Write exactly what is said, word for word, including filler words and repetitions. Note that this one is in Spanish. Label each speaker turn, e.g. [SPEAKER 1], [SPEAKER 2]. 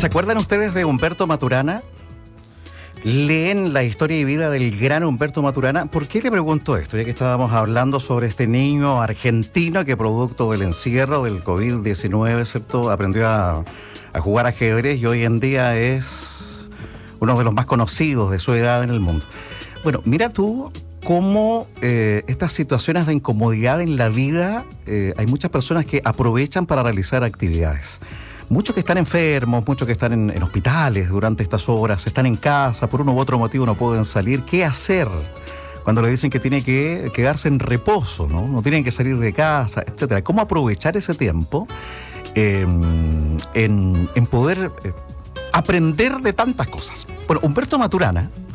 [SPEAKER 1] ¿Se acuerdan ustedes de Humberto Maturana? ¿Leen la historia y vida del gran Humberto Maturana? ¿Por qué le pregunto esto? Ya que estábamos hablando sobre este niño argentino que producto del encierro del covid diecinueve, ¿cierto?, aprendió a, a jugar ajedrez y hoy en día es uno de los más conocidos de su edad en el mundo. Bueno, mira tú cómo eh, estas situaciones de incomodidad en la vida, eh, hay muchas personas que aprovechan para realizar actividades. Muchos que están enfermos, muchos que están en, en hospitales durante estas horas, están en casa, por uno u otro motivo no pueden salir. ¿Qué hacer cuando le dicen que tiene que quedarse en reposo, no? No tienen que salir de casa, etcétera? ¿Cómo aprovechar ese tiempo eh, en, en poder eh, aprender de tantas cosas? Bueno, Humberto Maturana